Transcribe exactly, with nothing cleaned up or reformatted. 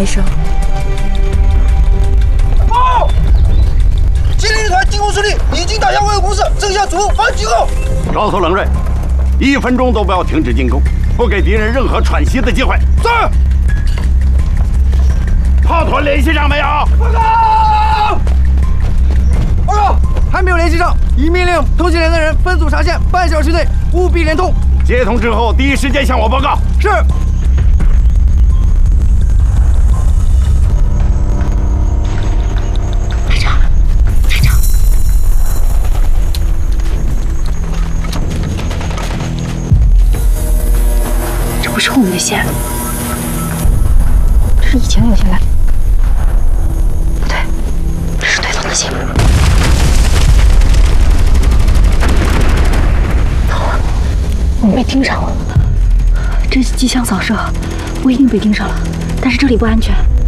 没事。 报！吉林旅团进攻顺利，已经打下外围工事，剩下主攻防击后。 绕头冷锐，一分钟都不要停止进攻，不给敌人任何喘息的机会。 是。 炮团联系上没有？ 报告！报告，还没有联系上。已命令通缉连的人分组查线，半小时内务必连通。 接通之后，第一时间向我报告。 是。 排长，排长，这不是我们的线，这是以前留下来的。不对，这是对方的线。我们被盯上了，这是机枪扫射，不一定被盯上了，但是这里不安全。